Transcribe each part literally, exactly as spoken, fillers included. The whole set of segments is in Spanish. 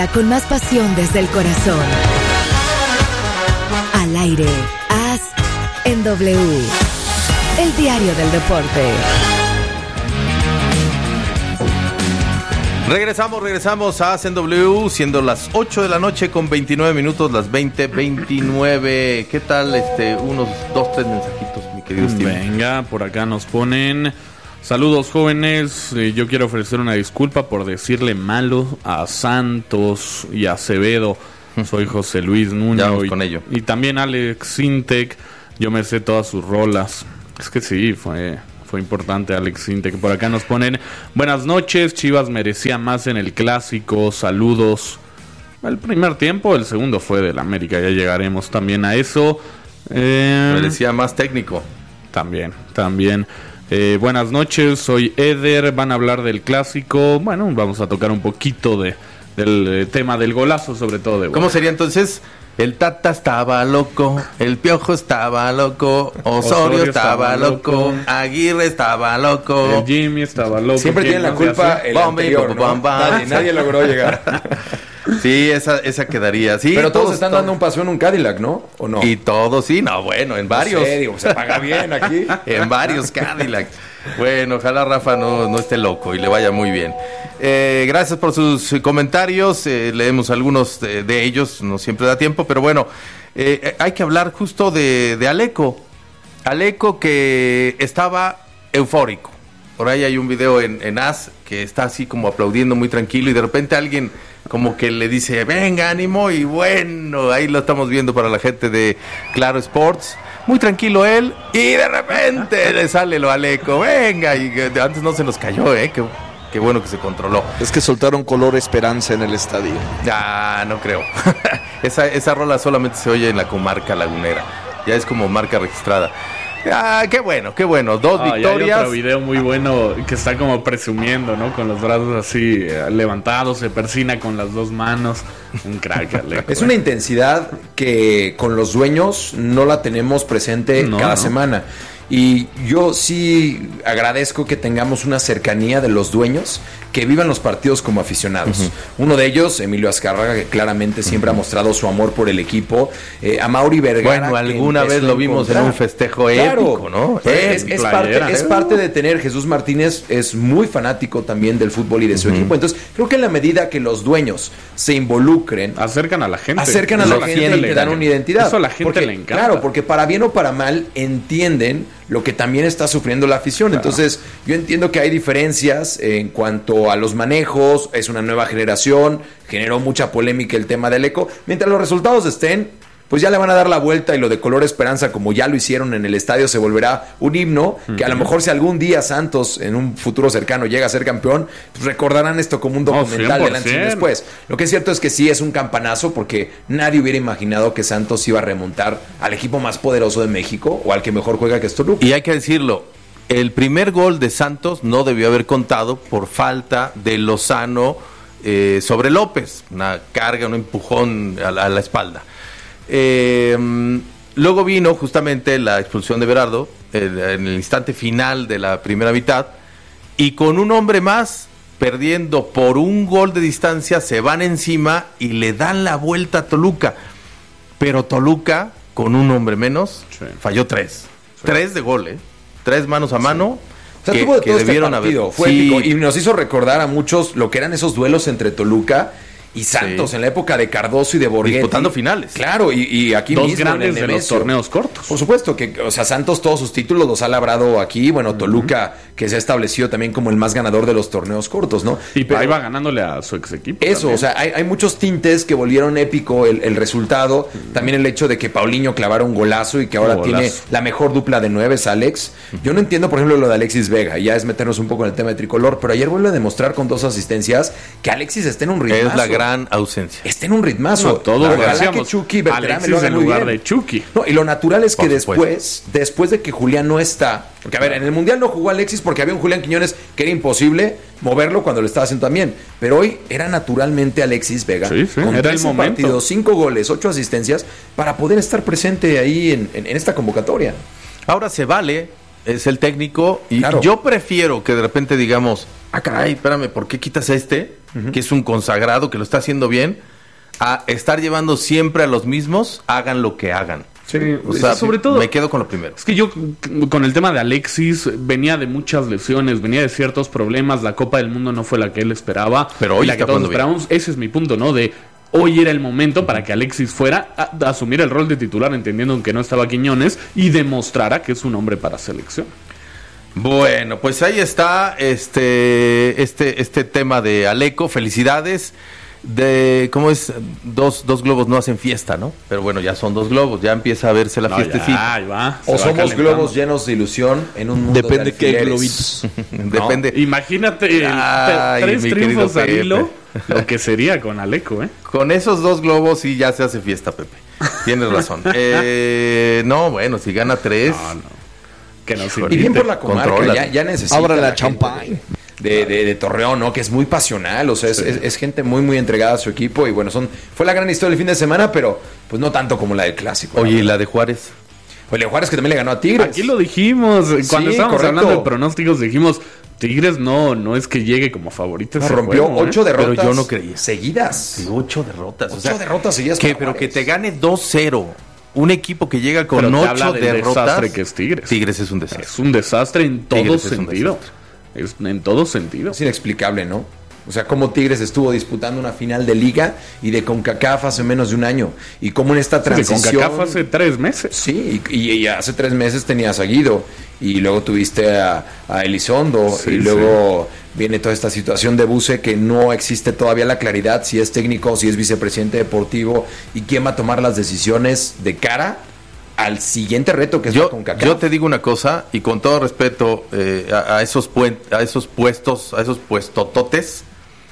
Con más pasión desde el corazón. Al aire, As en W. El diario del deporte. Regresamos, regresamos a As en W, siendo las ocho de la noche con veintinueve minutos, las veinte veintinueve. ¿Qué tal? Este, unos dos, tres mensajitos, mi querido Steve. Venga, por acá nos ponen... Saludos, jóvenes. Eh, yo quiero ofrecer una disculpa por decirle malo a Santos y a Acevedo. Soy José Luis Nuño y, con ello. y también Alex Sintek. Yo me sé todas sus rolas. Es que sí, fue, fue importante Alex Sintek. Por acá nos ponen: buenas noches, Chivas merecía más en el clásico. Saludos. El primer tiempo, el segundo fue del América. Ya llegaremos también a eso. Eh, merecía más técnico. También, también. Eh, buenas noches, soy Eder. Van a hablar del clásico. Bueno, vamos a tocar un poquito de del eh, tema del golazo, sobre todo de ¿Cómo sería entonces? El Tata estaba loco, el Piojo estaba loco, Osorio, Osorio estaba, estaba loco, loco, Aguirre estaba loco, el Jimmy estaba loco. Siempre tiene la culpa el Bombi, anterior, ¿no? bom, bom, nadie, nadie logró llegar. Sí, esa esa quedaría. Sí, pero todos, todos están todos. dando un paseo en un Cadillac, ¿no? ¿O no? Y todos, sí, no, bueno, en varios. No sé, digo, se paga bien aquí. En varios Cadillacs. Bueno, ojalá Rafa no, no esté loco y le vaya muy bien. Eh, gracias por sus comentarios. Eh, leemos algunos de, de ellos, no siempre da tiempo, pero bueno, eh, hay que hablar justo de, de Aleco. Aleco que estaba eufórico. Por ahí hay un video en, en As que está así como aplaudiendo muy tranquilo y de repente alguien como que le dice, venga, ánimo, y bueno, ahí lo estamos viendo para la gente de Claro Sports. Muy tranquilo él y de repente le sale lo Aleco, venga, y antes no se nos cayó, ¿eh? Qué, qué bueno que se controló. Es que soltaron color esperanza en el estadio. Ah, no creo. esa, esa rola solamente se oye en la comarca lagunera, ya es como marca registrada. Ah, qué bueno, qué bueno. Dos ah, victorias. Hay otro video muy bueno que está como presumiendo, ¿no? Con los brazos así eh, levantados, se persina con las dos manos. Un crack, Aleco. Es una intensidad que con los dueños no la tenemos presente no, cada no. semana. Y yo sí agradezco que tengamos una cercanía de los dueños que vivan los partidos como aficionados. Uh-huh. Uno de ellos, Emilio Azcárraga, que claramente siempre uh-huh. ha mostrado su amor por el equipo. Eh, a Mauri Vergara. Bueno, alguna vez lo vimos en un festejo claro, épico, ¿no? Es, es, parte, es parte de tener. Jesús Martínez es muy fanático también del fútbol y de su uh-huh. equipo. Entonces, creo que en la medida que los dueños se involucren, acercan a la gente. Acercan a la, la gente y le dan una identidad. Eso a la gente porque, le encanta. Claro, porque para bien o para mal entienden lo que también está sufriendo la afición. Claro. Entonces, yo entiendo que hay diferencias en cuanto a los manejos, es una nueva generación, generó mucha polémica el tema del Aleco. Mientras los resultados estén, pues ya le van a dar la vuelta y lo de color esperanza, como ya lo hicieron en el estadio, se volverá un himno, uh-huh. que a lo mejor si algún día Santos en un futuro cercano llega a ser campeón, pues recordarán esto como un documental oh, del antes y después. Lo que es cierto es que sí es un campanazo, porque nadie hubiera imaginado que Santos iba a remontar al equipo más poderoso de México o al que mejor juega, que es Toluca. Y hay que decirlo, el primer gol de Santos no debió haber contado por falta de Lozano eh, sobre López, una carga, un empujón a la, a la espalda. Eh, luego vino justamente la expulsión de Berardo el, en el instante final de la primera mitad, y con un hombre más perdiendo por un gol de distancia se van encima y le dan la vuelta a Toluca, pero Toluca con un hombre menos sí. falló tres sí. tres de gol, ¿eh? tres manos a mano. O sea, que, tuvo de que todo debieron este partido, haber. fue sí. épico y nos hizo recordar a muchos lo que eran esos duelos entre Toluca y Santos sí. en la época de Cardoso y de Borghetti. Disputando finales. Claro, y, y aquí dos mismo grandes en el de los torneos cortos. Por supuesto que, o sea, Santos todos sus títulos los ha labrado aquí. Bueno, uh-huh. Toluca, que se ha establecido también como el más ganador de los torneos cortos, ¿no? Y pero ahí va ganándole a su ex equipo. Eso, también. O sea, hay, hay muchos tintes que volvieron épico el, el resultado. Uh-huh. También el hecho de que Paulinho clavara un golazo y que ahora tiene la mejor dupla de nueves, Alex. Uh-huh. Yo no entiendo, por ejemplo, lo de Alexis Vega. Ya es meternos un poco en el tema de tricolor, pero ayer vuelve a demostrar con dos asistencias que Alexis está en un ritmazo. Es la gran ausencia. Está en un ritmazo. No, todos ojalá que Chucky Berterame lo haga en muy lugar bien. de Chucky. No, y lo natural es que Por después, supuesto. después de que Julián no está, porque a ver, en el Mundial no jugó Alexis porque había un Julián Quiñones que era imposible moverlo cuando lo estaba haciendo también, pero hoy era naturalmente Alexis Vega, sí, sí, con era el momento. partidos, cinco goles, ocho asistencias, para poder estar presente ahí en, en, en esta convocatoria. Ahora se vale es el técnico y Claro. yo prefiero que de repente digamos, ah, caray, espérame, ¿por qué quitas a este? Uh-huh. Que es un consagrado, que lo está haciendo bien, a estar llevando siempre a los mismos, hagan lo que hagan. Sí, O sea, sobre todo me quedo con lo primero. es que yo con el tema de Alexis venía de muchas lesiones, venía de ciertos problemas, la Copa del Mundo no fue la que él esperaba, Pero hoy y la está que todos jugando bien. esperábamos. Ese es mi punto, ¿no? De hoy era el momento para que Alexis fuera a, a asumir el rol de titular, entendiendo que no estaba Quiñones, y demostrara que es un hombre para selección. Bueno, pues ahí está este este este tema de Aleco, felicidades. De cómo es dos dos globos no hacen fiesta, ¿no? Pero bueno, ya son dos globos, ya empieza a verse la No, fiestecita. ya, ahí va, se O va somos calentando. globos llenos de ilusión en un mundo Depende de qué alfileres. globitos. Depende. Imagínate el Ay, te- tres mi triunfos querido al Pepe. hilo, lo que sería con Aleco, ¿eh? Con esos dos globos sí ya se hace fiesta, Pepe. Tienes razón. eh, no, bueno, si gana tres. No, no. Que nos Y bien por la comarca, Contrólate. ya, ya necesita Abra la gente champagne. De, de, de Torreón, ¿no? Que es muy pasional, o sea, es, es, es gente muy, muy entregada a su equipo. Y bueno, son fue la gran historia del fin de semana, pero pues no tanto como la del clásico. Oye, ¿y ¿no? la de Juárez? Oye, Juárez que también le ganó a Tigres. Aquí lo dijimos, cuando Sí, estábamos correcto. hablando de pronósticos, dijimos, Tigres no, no es que llegue como favorito. No, ese rompió juego, ¿eh? ocho derrotas Pero yo no creía. seguidas. Sí, ocho derrotas. Ocho derrotas seguidas Que, para pero Juárez. que te gane dos cero. Un equipo que llega con Pero te ocho habla del derrotas. desastre que es Tigres. Tigres es un desastre. Es un desastre en todo Tigres es un sentido. desastre. Es en todo sentido. Es inexplicable, ¿no? O sea, cómo Tigres estuvo disputando una final de Liga y de CONCACAF hace menos de un año. Y cómo en esta De transición... CONCACAF hace tres meses. Sí, y, y- y hace tres meses tenías a Guido y luego tuviste a, a Elizondo Sí, y luego viene toda esta situación de Buse que no existe todavía la claridad si es técnico, si es vicepresidente deportivo y quién va a tomar las decisiones de cara al siguiente reto que es la Yo, CONCACAF. yo te digo una cosa, y con todo respeto eh, a, a esos puen- a esos puestos, a esos puestototes,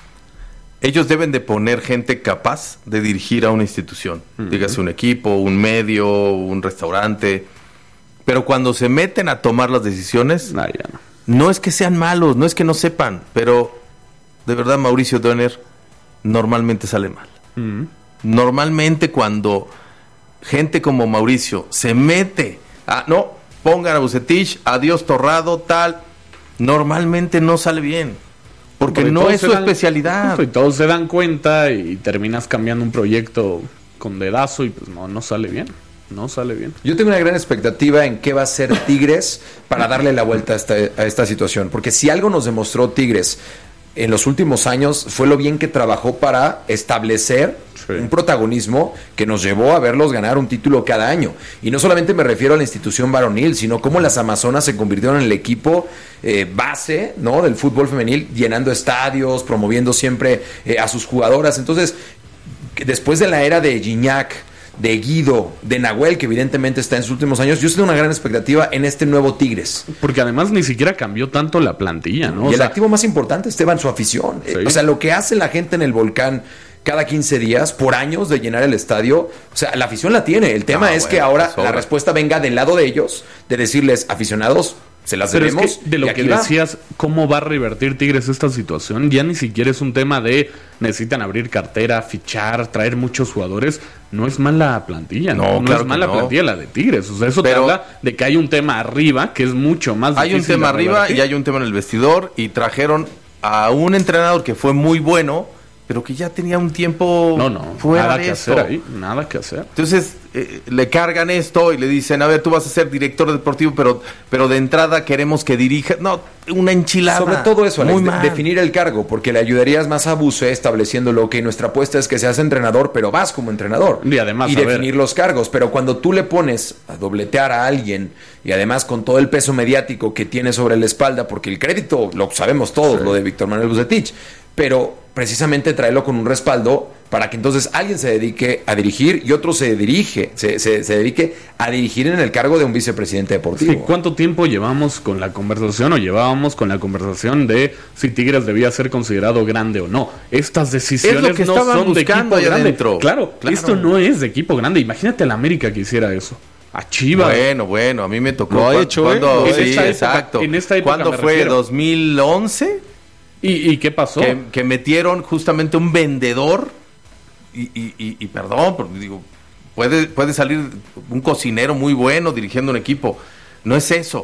ellos deben de poner gente capaz de dirigir a una institución. Uh-huh. Dígase un equipo, un medio, un restaurante. Pero cuando se meten a tomar las decisiones, Nah, ya no. no es que sean malos, no es que no sepan, pero de verdad Mauricio Donner normalmente sale mal. Mm. Normalmente cuando gente como Mauricio se mete a, no, pongan a Bucetich, adiós Torrado, tal, normalmente no sale bien, porque Porque no todos es se su dan- especialidad. justo, y todos se dan cuenta y terminas cambiando un proyecto con dedazo y pues no, no sale bien. No sale bien. Yo tengo una gran expectativa en qué va a hacer Tigres para darle la vuelta a esta, a esta situación. Porque si algo nos demostró Tigres en los últimos años fue lo bien que trabajó para establecer Sí. un protagonismo que nos llevó a verlos ganar un título cada año. Y no solamente me refiero a la institución varonil, sino cómo las Amazonas se convirtieron en el equipo eh, base, ¿no?, del fútbol femenil, llenando estadios, promoviendo siempre eh, a sus jugadoras. Entonces, que después de la era de Gignac, de Guido, de Nahuel, que evidentemente está en sus últimos años, yo tengo una gran expectativa en este nuevo Tigres. Porque además ni siquiera cambió tanto la plantilla, ¿no? Y O el sea, activo más importante, Esteban, su afición. Sí. Eh, O sea, lo que hace la gente en el Volcán cada quince días, por años, de llenar el estadio, o sea, la afición la tiene. El tema Ah, es bueno, que ahora pues sobra. la respuesta venga del lado de ellos, de decirles, aficionados, se las Pero es debemos. que de y lo aquí que va. decías, ¿cómo va a revertir Tigres esta situación? Ya ni siquiera es un tema de necesitan abrir cartera, fichar, traer muchos jugadores. No es mala plantilla, no, No, no claro es que mala no. plantilla la de Tigres. O sea, eso Pero- te habla de que hay un tema arriba que es mucho más Hay un difícil tema de arriba revertir. y hay un tema en el vestidor y trajeron a un entrenador que fue muy bueno, pero que ya tenía un tiempo No, no, fuera nada de que esto. hacer ahí, nada que hacer. Entonces eh, le cargan esto y le dicen, a ver, tú vas a ser director deportivo, pero pero de entrada queremos que dirija. No, una enchilada. Sobre todo eso, Alex, muy de- mal. definir el cargo, porque le ayudarías más a Buse estableciéndolo que nuestra apuesta es que seas entrenador, pero vas como entrenador. Y además, y a ver. definir los cargos. Pero cuando tú le pones a dobletear a alguien y además con todo el peso mediático que tiene sobre la espalda, porque el crédito lo sabemos todos, lo de Víctor Manuel Bucetich, pero precisamente traerlo con un respaldo para que entonces alguien se dedique a dirigir y otro se dirige, se, se, se dedique a dirigir en el cargo de un vicepresidente deportivo. Sí, ¿cuánto tiempo llevamos con la conversación o llevábamos con la conversación de si Tigres debía ser considerado grande o no? Estas decisiones Es lo que no estaban son de buscando equipo ahí grande. adentro. Claro, Claro. esto no es de equipo grande. Imagínate a la América que hiciera eso. A Chivas. Bueno, bueno, a mí me tocó. Lo ha ¿Cuándo- hecho, ¿eh? cuándo- Lo ha sí, hecho. En esta época- exacto. en esta época ¿Cuándo me fue? refiero. ¿dos mil once? ¿Y, ¿Y qué pasó? Que, que metieron justamente un vendedor y, y, y, y perdón, pero digo, puede, puede salir un cocinero muy bueno dirigiendo un equipo. No es eso.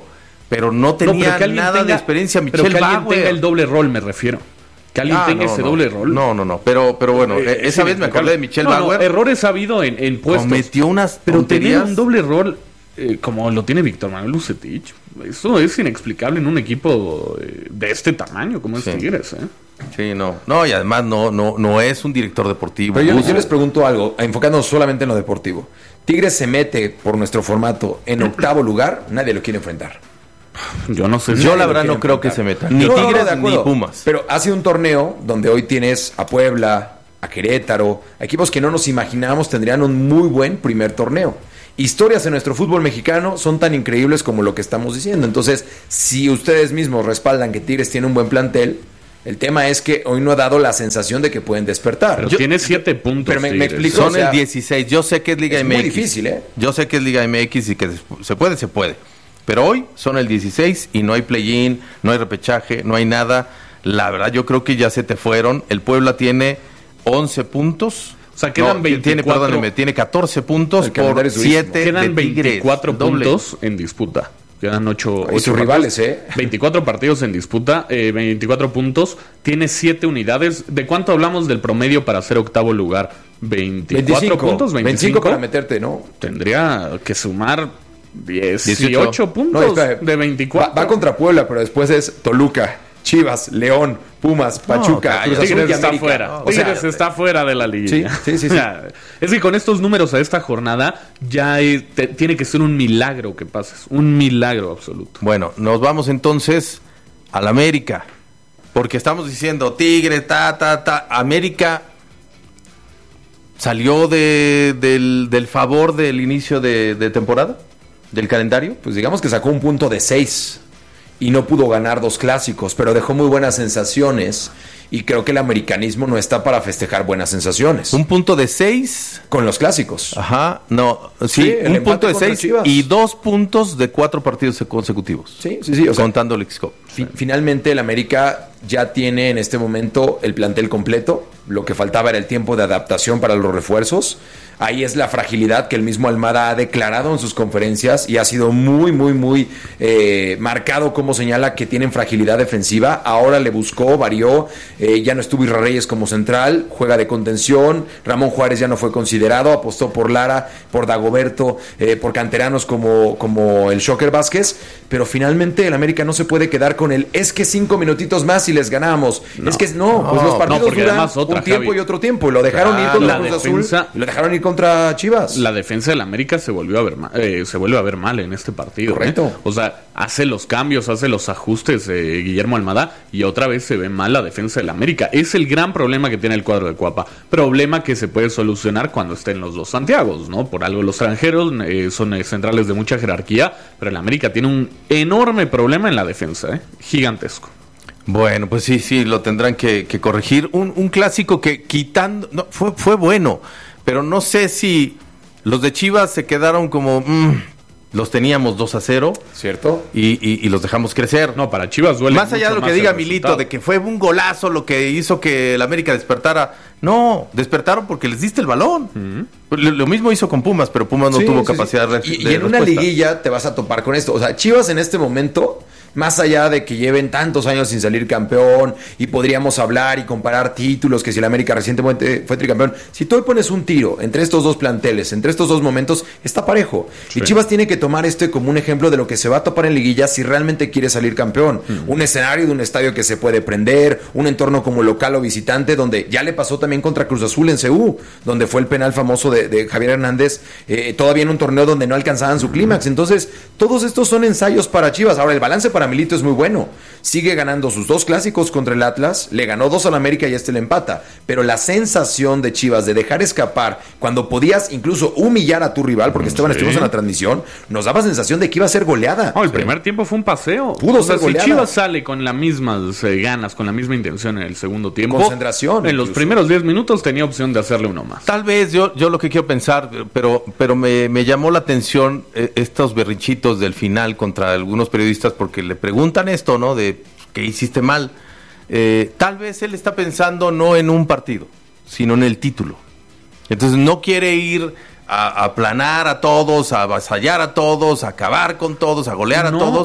pero no tenía No, pero nada tenga, de experiencia. Pero Michel que alguien Bauer tenga el doble rol, me refiero. Que alguien Ah, tenga no, ese no. doble rol. No, no, no. Pero, pero bueno, Eh, esa es vez me acordé de Michel no, Bauer. No, errores ha habido en, en puestos. Cometió unas Pero tonterías. tener un doble rol eh, como lo tiene Víctor Manuel Vucetich, eso es inexplicable en un equipo eh, de este tamaño como es Sí. Tigres, ¿eh? Sí, no. No, y además no, no, no es un director deportivo. Pero yo, Buzo. yo les pregunto algo, enfocándonos solamente en lo deportivo. Tigres se mete por nuestro formato en octavo lugar, nadie lo quiere enfrentar. Yo no sé si... Yo Nadie la lo verdad quiere no creo que se enfrentar. metan. Ni No, no, no, Tigres de acuerdo. ni Pumas. Pero ha sido un torneo donde hoy tienes a Puebla, a Querétaro, a equipos que no nos imaginábamos tendrían un muy buen primer torneo. Historias en nuestro fútbol mexicano son tan increíbles como lo que estamos diciendo. Entonces, si ustedes mismos respaldan que Tigres tiene un buen plantel, el tema es que hoy no ha dado la sensación de que pueden despertar. Pero Yo- tiene siete puntos. pero me- me Tigres. explico. Son o sea, el dieciséis. Yo sé que es Liga es M X. muy difícil, ¿eh? Yo sé que es Liga M X y que se puede, se puede. Pero hoy son el dieciséis y no hay play-in, no hay repechaje, no hay nada. La verdad, yo creo que ya se te fueron. El Puebla tiene once puntos. O sea, quedan No, veinticuatro. Tiene, perdóneme, tiene catorce puntos El calendario por es durísimo. siete Quedan de Tigres. veinticuatro Doble. puntos en disputa. Quedan ocho, Y sus rivales, ¿eh? veinticuatro partidos en disputa, eh, veinticuatro puntos. Tiene siete unidades. ¿De cuánto hablamos del promedio para ser octavo lugar? veinticuatro veinticinco puntos, veinticinco veinticinco. para meterte, ¿no? Tendría que sumar dieciocho dieciocho. puntos No, espera, de veinticuatro. Va, va contra Puebla, pero después es Toluca, Chivas, León, Pumas, Pachuca, cállate. Cruz Azul Tigres y está América. fuera. O sea, Tigres está fuera de la liguilla. Sí, sí, sí, sí. Es que con estos números a esta jornada ya es- te- tiene que ser un milagro que pases. Un milagro absoluto. Bueno, nos vamos entonces al América. Porque estamos diciendo Tigres, ta, ta, ta. América salió de, del, del favor del inicio de, de temporada, del calendario. pues digamos que sacó un punto de seis y no pudo ganar dos clásicos, pero dejó muy buenas sensaciones y creo que el americanismo no está para festejar buenas sensaciones. Un punto de seis. Con los clásicos. Ajá, no, sí, Sí, el un empate punto de contra seis Chivas. y dos puntos de cuatro partidos consecutivos. Sí, sí, sí. O sea, contando el X-Cup. fi- finalmente el América ya tiene en este momento el plantel completo. Lo que faltaba era el tiempo de adaptación para los refuerzos. Ahí es la fragilidad que el mismo Almada ha declarado en sus conferencias y ha sido muy, muy, muy eh, marcado como señala que tienen fragilidad defensiva. Ahora le buscó, varió, eh, ya no estuvo Isra Reyes como central, juega de contención, Ramón Juárez ya no fue considerado, apostó por Lara, por Dagoberto, eh, por canteranos como, como el Shocker Vázquez, pero finalmente el América no se puede quedar con el es que cinco minutitos más y les ganamos. No. es que no, No, pues los no, partidos porque duran además otra, un tiempo Javi. y otro tiempo, y lo dejaron ir Claro, contra la Cruz defensa- Azul y lo dejaron ir contra Chivas. La defensa del América se volvió a ver ma- eh, se vuelve a ver mal en este partido. Correcto. ¿eh? O sea, hace los cambios, hace los ajustes eh, Guillermo Almada y otra vez se ve mal la defensa del América. Es el gran problema que tiene el cuadro de Cuapa. Problema que se puede solucionar cuando estén los dos Santiagos, ¿no? Por algo los extranjeros eh, son eh, centrales de mucha jerarquía, pero el América tiene un enorme problema en la defensa, ¿eh? Gigantesco. Bueno, pues sí, sí, lo tendrán que, que corregir. Un, un clásico que quitando, no, fue, fue bueno, pero no sé si los de Chivas se quedaron como, mm, los teníamos dos a cero ¿Cierto? y, y, y los dejamos crecer. No, para Chivas duele Más allá de mucho lo que más diga el Milito, resultado. de que fue un golazo lo que hizo que el América despertara. No, despertaron porque les diste el balón. lo, lo mismo hizo con Pumas, pero Pumas no Sí, tuvo sí, capacidad sí. de re- Y, de y en una respuesta. liguilla te vas a topar con esto. O sea, Chivas en este momento, más allá de que lleven tantos años sin salir campeón y podríamos hablar y comparar títulos, que si el América recientemente fue tricampeón, si tú hoy pones un tiro entre estos dos planteles, entre estos dos momentos, está parejo. Sí. Y Chivas tiene que tomar este como un ejemplo de lo que se va a topar en liguilla si realmente quiere salir campeón. Mm. Un escenario de un estadio que se puede prender, un entorno como local o visitante, donde ya le pasó también contra Cruz Azul en C U, donde fue el penal famoso de, de Javier Hernández, eh, todavía en un torneo donde no alcanzaban su clímax. Entonces, todos estos son ensayos para Chivas. Ahora, el balance para Milito es muy bueno. Sigue ganando sus dos clásicos contra el Atlas, le ganó dos al América y este le empata. Pero la sensación de Chivas de dejar escapar cuando podías incluso humillar a tu rival, porque Esteban, Sí. estuvimos en la transmisión, nos daba sensación de que iba a ser goleada. No, el primer tiempo fue un paseo. Pudo O sea, ser si goleada. Chivas sale con las mismas eh, ganas, con la misma intención en el segundo tiempo, Concentración, en los incluso. primeros diez minutos tenía opción de hacerle uno más. Tal vez yo, yo lo que quiero pensar, pero, pero me, me llamó la atención eh, estos berrinchitos del final contra algunos periodistas porque le preguntan esto, ¿no? De que hiciste mal. Eh, tal vez él está pensando no en un partido, sino en el título. Entonces no quiere ir a, a aplanar a todos, a avasallar a todos, a acabar con todos, a golear No. a todos.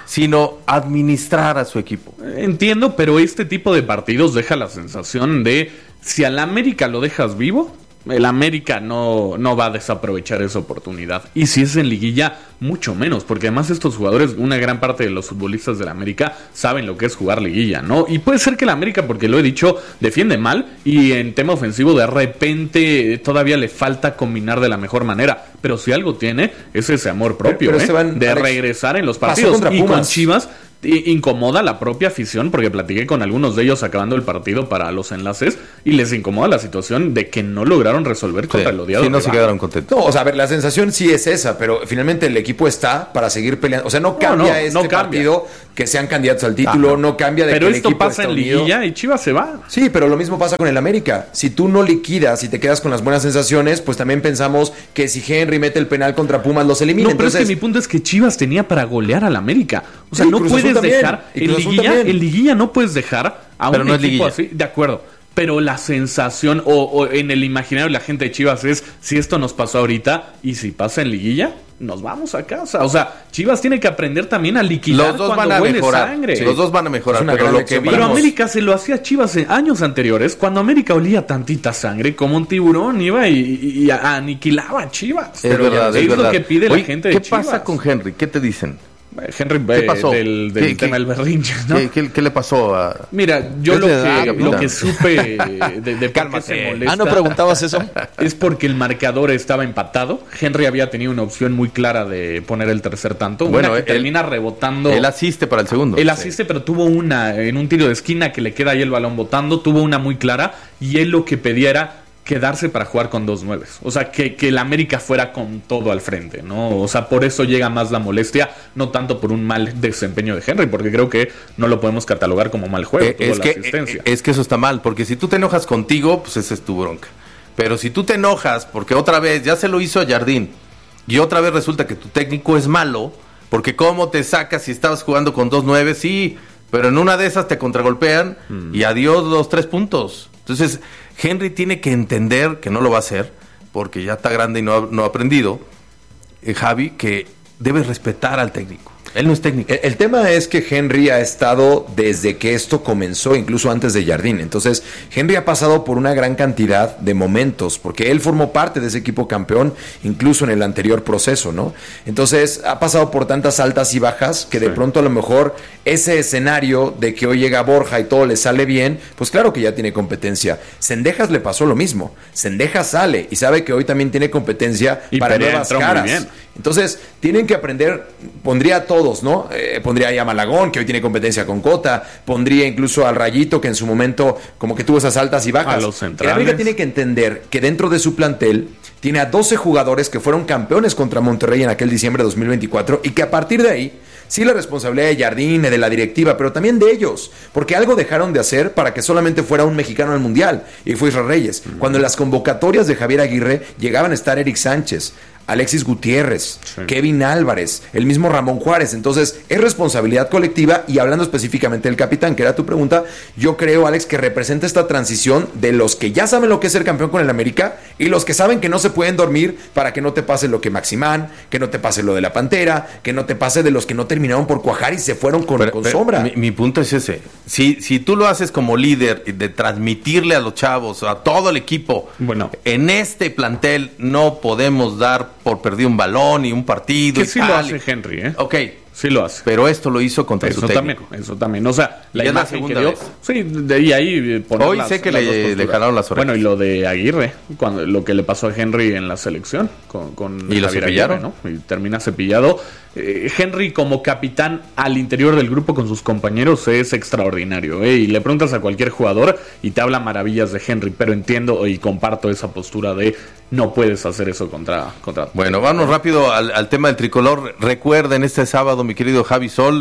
sino administrar a su equipo. Entiendo, pero este tipo de partidos deja la sensación de si al América lo dejas vivo, el América no, no va a desaprovechar esa oportunidad. Y si es en liguilla, mucho menos, porque además estos jugadores, una gran parte de los futbolistas del América saben lo que es jugar liguilla, ¿no? Y puede ser que el América, porque lo he dicho, defiende mal y en tema ofensivo de repente todavía le falta combinar de la mejor manera. Pero si algo tiene, es ese amor propio, pero, pero ¿eh? Esteban, de Alex, regresar en los partidos. Y con Chivas incomoda la propia afición, porque platiqué con algunos de ellos acabando el partido para los enlaces y les incomoda la situación de que no lograron resolver contra sí, el odiado. Sí, no se quedaron contentos. No, o sea, a ver, la sensación sí es esa, pero finalmente el equipo está para seguir peleando. O sea, no cambia no, no, este no cambia. partido que sean candidatos al título, ah, no cambia de pero que el esto equipo pasa está en unido. liguilla y Chivas se va. Sí, pero lo mismo pasa con el América. Si tú no liquidas y te quedas con las buenas sensaciones, pues también pensamos que si Henry mete el penal contra Pumas los elimina. No, pero Entonces, es que mi punto es que Chivas tenía para golear al América. O sea, sí, no Cruz puedes Azul dejar también. en liguilla, en liguilla no puedes dejar a pero un no equipo así, de acuerdo. Pero la sensación o, o en el imaginario de la gente de Chivas es si esto nos pasó ahorita y si pasa en liguilla, nos vamos a casa. O sea, Chivas tiene que aprender también a liquidar los dos cuando van a huele mejorar. sangre. Sí, los dos van a mejorar, pero lo que Pero América se lo hacía a Chivas en años anteriores, cuando América olía tantita sangre, como un tiburón iba y, y, y aniquilaba a Chivas. Es pero verdad, es, es lo verdad. que pide Oye, la gente de ¿qué Chivas? ¿Qué pasa con Henry? ¿Qué te dicen? Henry, ¿Qué pasó? del, del ¿Qué, tema qué, del berrinche, ¿no? ¿Qué, qué, qué le pasó a...? Mira, yo lo edad, que, lo que supe de, de por qué se molesta... Ah, ¿no preguntabas eso? Es porque el marcador estaba empatado. Henry había tenido una opción muy clara de poner el tercer tanto. Bueno, una que él, termina rebotando... Él asiste para el segundo. Él asiste, sí. Pero tuvo una en un tiro de esquina que le queda ahí el balón botando. Tuvo una muy clara y él lo que pedía era quedarse para jugar con dos nueves. O sea, que, que el América fuera con todo al frente, ¿no? O sea, por eso llega más la molestia, no tanto por un mal desempeño de Henry, porque creo que no lo podemos catalogar como mal juego. Eh, es, la que, asistencia. Eh, es que eso está mal, porque si tú te enojas contigo, pues esa es tu bronca. Pero si tú te enojas porque otra vez, ya se lo hizo a Jardín, y otra vez resulta que tu técnico es malo, porque cómo te sacas si estabas jugando con dos nueves, sí, pero en una de esas te contragolpean mm. y adiós los tres puntos. Entonces, Henry tiene que entender que no lo va a hacer, porque ya está grande y no ha, no ha aprendido, eh, Javi, que debe respetar al técnico. Él no es técnico. El, el tema es que Henry ha estado desde que esto comenzó, incluso antes de Jardín. Entonces, Henry ha pasado por una gran cantidad de momentos, porque él formó parte de ese equipo campeón, incluso en el anterior proceso, ¿no? Entonces, ha pasado por tantas altas y bajas que de sí. pronto a lo mejor ese escenario de que hoy llega Borja y todo le sale bien, pues claro que ya tiene competencia. Cendejas le pasó lo mismo. Cendejas sale y sabe que hoy también tiene competencia y para nuevas caras. Entonces, tienen que aprender, pondría a todos, ¿no? Eh, pondría ahí a Malagón, que hoy tiene competencia con Cota, pondría incluso al Rayito, que en su momento como que tuvo esas altas y bajas. A los centrales. El América tiene que entender que dentro de su plantel tiene a doce jugadores que fueron campeones contra Monterrey en aquel diciembre de dos mil veinticuatro y que a partir de ahí, sí la responsabilidad de Jardín, de la directiva, pero también de ellos, porque algo dejaron de hacer para que solamente fuera un mexicano al Mundial, y fue Israel Reyes. Uh-huh. Cuando en las convocatorias de Javier Aguirre llegaban a estar Eric Sánchez, Alexis Gutiérrez, sí. Kevin Álvarez, el mismo Ramón Juárez. Entonces, es responsabilidad colectiva. Y hablando específicamente del capitán, que era tu pregunta, yo creo, Alex, que representa esta transición de los que ya saben lo que es ser campeón con el América y los que saben que no se pueden dormir para que no te pase lo que Maximán, que no te pase lo de la Pantera, que no te pase de los que no terminaron por cuajar y se fueron con, pero, con pero, sombra. Mi, mi punto es ese. Si, si tú lo haces como líder de transmitirle a los chavos, a todo el equipo, bueno, en este plantel no podemos dar por perdido un balón y un partido. Que y sí tal. Lo hace Henry, ¿eh? Ok. Sí lo hace. Pero esto lo hizo contra eso su técnico. También, eso también. O sea, la imagen la que dio... Vez. Sí, de ahí, ahí Hoy las, sé que le, le jalaron las orejas. Bueno, y lo de Aguirre, cuando lo que le pasó a Henry en la selección con, con y lo cepillaron, Aguirre, ¿no? Y termina cepillado. Eh, Henry como capitán al interior del grupo con sus compañeros es extraordinario, ¿eh? Y le preguntas a cualquier jugador y te habla maravillas de Henry, pero entiendo y comparto esa postura de no puedes hacer eso contra... contra bueno, vamos rápido al, al tema del tricolor. Recuerden, este sábado, mi querido Javi Sol,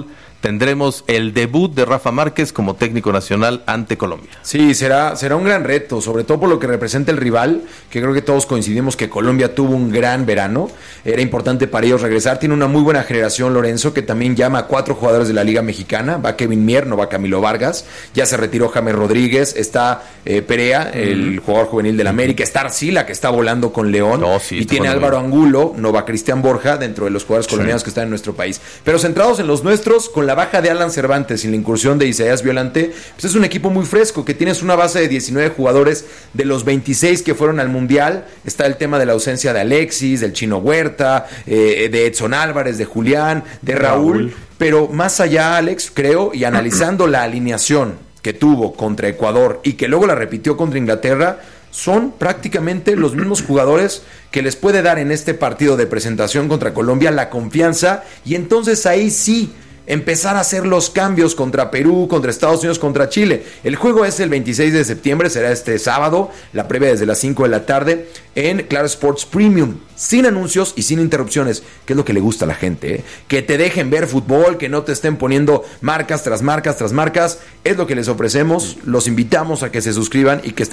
tendremos el debut de Rafa Márquez como técnico nacional ante Colombia. Sí, será, será un gran reto, sobre todo por lo que representa el rival, que creo que todos coincidimos que Colombia tuvo un gran verano. Era importante para ellos regresar. Tiene una muy buena generación, Lorenzo, que también llama a cuatro jugadores de la Liga Mexicana. Va Kevin Mier, no va Camilo Vargas. Ya se retiró James Rodríguez. Está eh, Perea, mm. el jugador juvenil del América. Está Arcila, que está volando con León. No, sí, y tiene Álvaro bien. Angulo, no va Cristian Borja, dentro de los jugadores colombianos sí. que están en nuestro país. Pero centrados en los nuestros, con la baja de Alan Cervantes y la incursión de Isaías Violante, pues es un equipo muy fresco, que tienes una base de diecinueve jugadores de los veintiséis que fueron al Mundial. Está el tema de la ausencia de Alexis, del Chino Huerta, eh, de Edson Álvarez, de Julián, de Raúl. Raúl. Pero más allá, Alex, creo, y analizando la alineación que tuvo contra Ecuador y que luego la repitió contra Inglaterra, son prácticamente los mismos jugadores que les puede dar en este partido de presentación contra Colombia la confianza, y entonces ahí sí empezar a hacer los cambios contra Perú, contra Estados Unidos, contra Chile. El juego es el veintiséis de septiembre, será este sábado, la previa desde las cinco de la tarde en Claro Sports Premium, sin anuncios y sin interrupciones, que es lo que le gusta a la gente, ¿eh? Que te dejen ver fútbol, que no te estén poniendo marcas tras marcas tras marcas, es lo que les ofrecemos. Los invitamos a que se suscriban y que estén